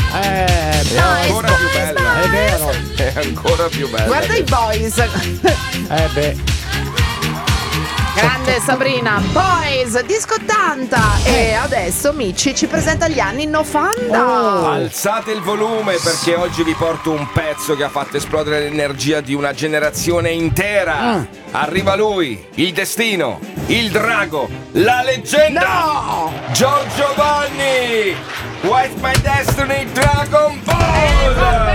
È ancora più bella. È vero. È ancora più bella. Guarda i boys. Grande Sabrina, Boys, disco 80. E adesso Micci ci presenta gli anni 90. Alzate il volume perché oggi vi porto un pezzo che ha fatto esplodere l'energia di una generazione intera. Arriva lui, il destino, il drago, la leggenda. No! Giorgio Vanni. What's my destiny, Dragon Ball.